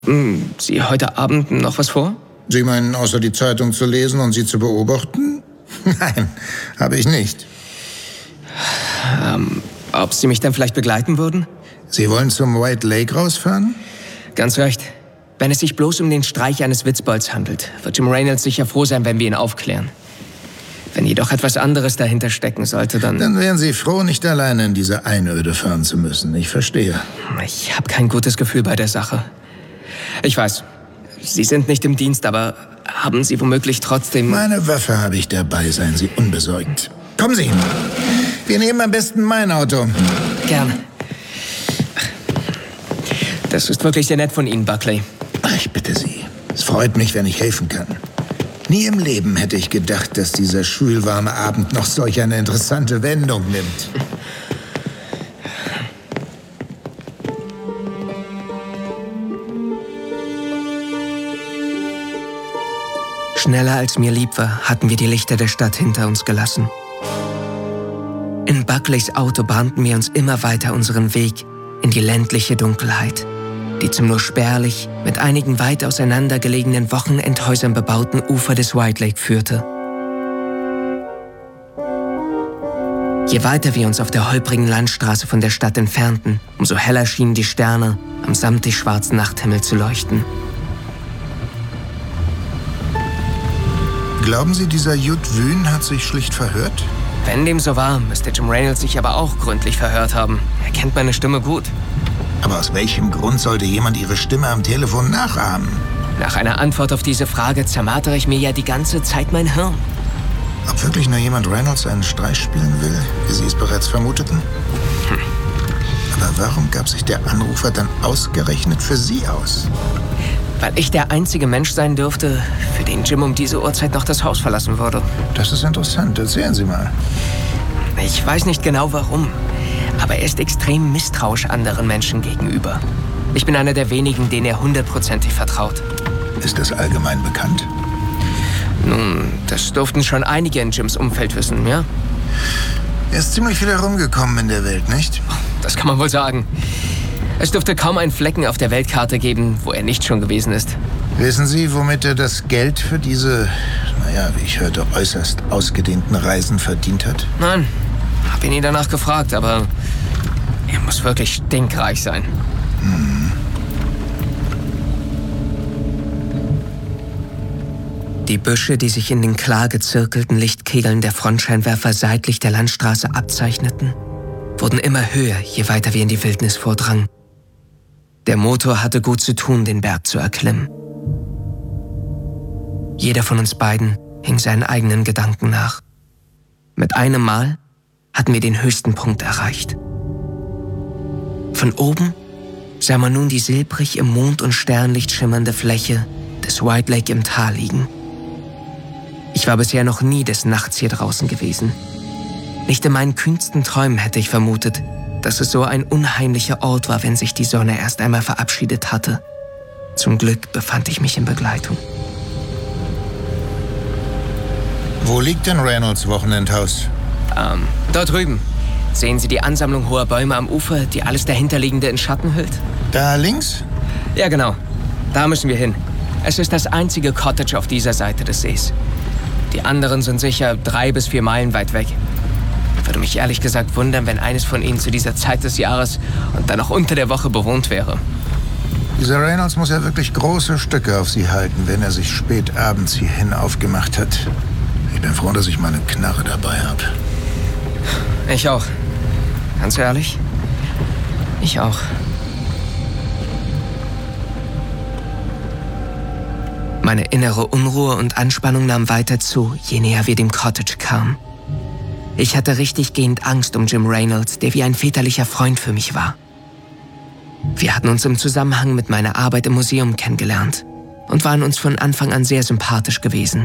Sie heute Abend noch was vor? Sie meinen, außer die Zeitung zu lesen und sie zu beobachten? Nein, habe ich nicht. Ob Sie mich dann vielleicht begleiten würden? Sie wollen zum White Lake rausfahren? Ganz recht. Wenn es sich bloß um den Streich eines Witzbolds handelt, wird Jim Reynolds sicher froh sein, wenn wir ihn aufklären. Wenn jedoch etwas anderes dahinter stecken sollte, dann... Dann wären Sie froh, nicht alleine in diese Einöde fahren zu müssen. Ich verstehe. Ich habe kein gutes Gefühl bei der Sache. Ich weiß, Sie sind nicht im Dienst, aber haben Sie womöglich trotzdem... Meine Waffe habe ich dabei, seien Sie unbesorgt. Kommen Sie! Wir nehmen am besten mein Auto. Gerne. Das ist wirklich sehr nett von Ihnen, Buckley. Ich bitte Sie. Es freut mich, wenn ich helfen kann. Nie im Leben hätte ich gedacht, dass dieser schwülwarme Abend noch solch eine interessante Wendung nimmt. Schneller als mir lieb war, hatten wir die Lichter der Stadt hinter uns gelassen. In Buckleys Auto bahnten wir uns immer weiter unseren Weg in die ländliche Dunkelheit, die zum nur spärlich mit einigen weit auseinander gelegenen Wochenendhäusern bebauten Ufer des White Lake führte. Je weiter wir uns auf der holprigen Landstraße von der Stadt entfernten, umso heller schienen die Sterne am samtig schwarzen Nachthimmel zu leuchten. Glauben Sie, dieser Jude Wühn hat sich schlicht verhört? Wenn dem so war, müsste Jim Reynolds sich aber auch gründlich verhört haben. Er kennt meine Stimme gut. Aber aus welchem Grund sollte jemand Ihre Stimme am Telefon nachahmen? Nach einer Antwort auf diese Frage zermartere ich mir ja die ganze Zeit mein Hirn. Ob wirklich nur jemand Reynolds einen Streich spielen will, wie Sie es bereits vermuteten? Aber warum gab sich der Anrufer dann ausgerechnet für Sie aus? Weil ich der einzige Mensch sein dürfte, für den Jim um diese Uhrzeit noch das Haus verlassen würde. Das ist interessant. Erzählen Sie mal. Ich weiß nicht genau warum, aber er ist extrem misstrauisch anderen Menschen gegenüber. Ich bin einer der wenigen, denen er 100%ig vertraut. Ist das allgemein bekannt? Nun, das durften schon einige in Jims Umfeld wissen, ja? Er ist ziemlich viel herumgekommen in der Welt, nicht? Das kann man wohl sagen. Es dürfte kaum einen Flecken auf der Weltkarte geben, wo er nicht schon gewesen ist. Wissen Sie, womit er das Geld für diese, wie ich hörte, äußerst ausgedehnten Reisen verdient hat? Nein, hab ihn nie danach gefragt, aber er muss wirklich stinkreich sein. Die Büsche, die sich in den klar gezirkelten Lichtkegeln der Frontscheinwerfer seitlich der Landstraße abzeichneten, wurden immer höher, je weiter wir in die Wildnis vordrangen. Der Motor hatte gut zu tun, den Berg zu erklimmen. Jeder von uns beiden hing seinen eigenen Gedanken nach. Mit einem Mal hatten wir den höchsten Punkt erreicht. Von oben sah man nun die silbrig im Mond- und Sternlicht schimmernde Fläche des White Lake im Tal liegen. Ich war bisher noch nie des Nachts hier draußen gewesen. Nicht in meinen kühnsten Träumen hätte ich vermutet, dass es so ein unheimlicher Ort war, wenn sich die Sonne erst einmal verabschiedet hatte. Zum Glück befand ich mich in Begleitung. Wo liegt denn Reynolds Wochenendhaus? Dort drüben. Sehen Sie die Ansammlung hoher Bäume am Ufer, die alles dahinterliegende in Schatten hüllt? Da links? Ja, genau. Da müssen wir hin. Es ist das einzige Cottage auf dieser Seite des Sees. Die anderen sind sicher 3 bis 4 Meilen weit weg. Würde mich ehrlich gesagt wundern, wenn eines von ihnen zu dieser Zeit des Jahres und dann noch unter der Woche bewohnt wäre. Dieser Reynolds muss ja wirklich große Stücke auf Sie halten, wenn er sich spät abends hierhin aufgemacht hat. Ich bin froh, dass ich meine Knarre dabei habe. Ich auch. Ganz ehrlich? Ich auch. Meine innere Unruhe und Anspannung nahm weiter zu, je näher wir dem Cottage kamen. Ich hatte richtiggehend Angst um Jim Reynolds, der wie ein väterlicher Freund für mich war. Wir hatten uns im Zusammenhang mit meiner Arbeit im Museum kennengelernt und waren uns von Anfang an sehr sympathisch gewesen.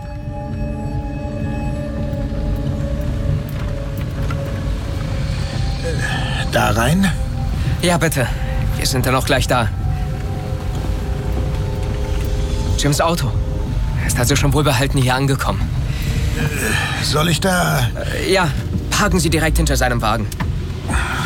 Da rein? Ja, bitte. Wir sind dann auch gleich da. Jims Auto. Er ist also schon wohlbehalten hier angekommen. Soll ich da... Ja, parken Sie direkt hinter seinem Wagen.